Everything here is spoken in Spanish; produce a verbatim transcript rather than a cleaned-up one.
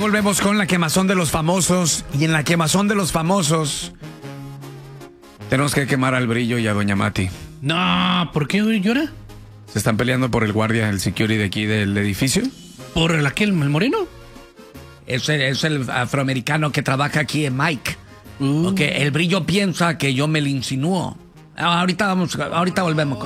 volvemos con la quemazón de los famosos. Y en la quemazón de los famosos tenemos que quemar al Brillo y a Doña Mati. No, ¿por qué llora? Se están peleando por el guardia, el security de aquí del edificio. ¿Por el aquel, el moreno? Es el, es el afroamericano que trabaja aquí en Mike. Uh. Porque el Brillo piensa que yo me le insinúo. Ahorita vamos, ahorita volvemos con